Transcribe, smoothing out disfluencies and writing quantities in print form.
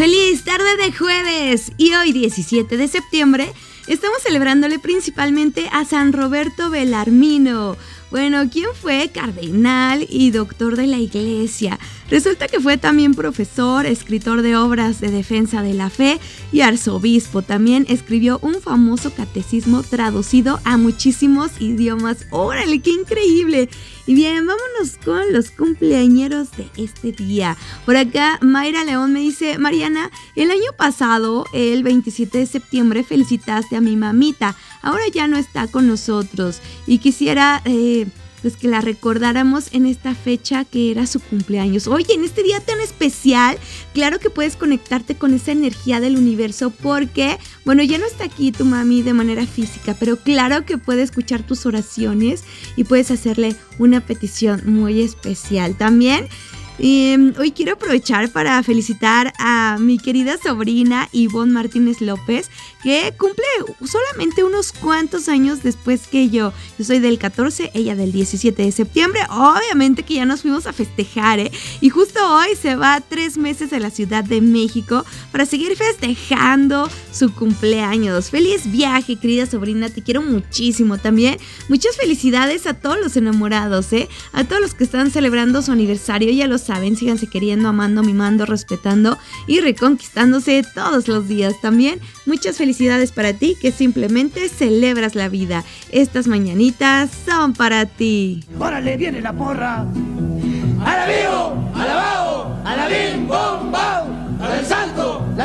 Feliz tarde de jueves y hoy 17 de septiembre estamos celebrándole principalmente a San Roberto Belarmino. Bueno, ¿quién fue? Cardenal y doctor de la Iglesia. Resulta que fue también profesor, escritor de obras de defensa de la fe y arzobispo. También escribió un famoso catecismo traducido a muchísimos idiomas. ¡Órale, qué increíble! Y bien, vámonos con los cumpleañeros de este día. Por acá, Mayra León me dice: Mariana, el año pasado, el 27 de septiembre, felicitaste a mi mamita. Ahora ya no está con nosotros y quisiera pues que la recordáramos en esta fecha que era su cumpleaños. Oye, en este día tan especial, claro que puedes conectarte con esa energía del universo porque, bueno, ya no está aquí tu mami de manera física, pero claro que puede escuchar tus oraciones y puedes hacerle una petición muy especial. También hoy quiero aprovechar para felicitar a mi querida sobrina Ivonne Martínez López, que cumple solamente unos cuantos años después que yo. Yo soy del 14, ella del 17 de septiembre. Obviamente que ya nos fuimos a festejar, y justo hoy se va 3 meses a la Ciudad de México para seguir festejando su cumpleaños. Feliz viaje, querida sobrina, te quiero muchísimo. También muchas felicidades a todos los enamorados, a todos los que están celebrando su aniversario. Ya lo saben, síganse queriendo, amando, mimando, respetando y reconquistándose todos los días. También muchas felicidades para ti que simplemente celebras la vida. Estas mañanitas son para ti. ¡Órale, viene la porra! ¡A la vivo! ¡A la bao! ¡A la bim, bom, bao! ¡A la del salto!